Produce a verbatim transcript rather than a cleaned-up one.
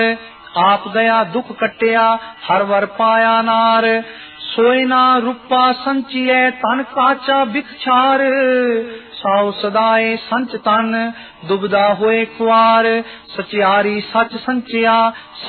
आप गया दुख कटिया हर वर पाया नार सोए ना रूपा संचिए तन काचा बिक्षार साउ सदाए संच तन दुबदा होए कुआर सचियारी सच संचिया